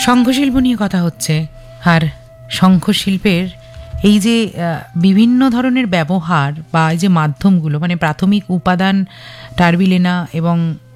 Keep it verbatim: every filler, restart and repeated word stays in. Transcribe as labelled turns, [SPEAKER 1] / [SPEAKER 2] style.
[SPEAKER 1] শঙ্খশিল্প নিয়ে কথা হচ্ছে। আর শঙ্খশিল্পের এই যে বিভিন্ন ধরনের ব্যবহার বা এই যে মাধ্যমগুলো, মানে প্রাথমিক উপাদান টার্বিলেনা এবং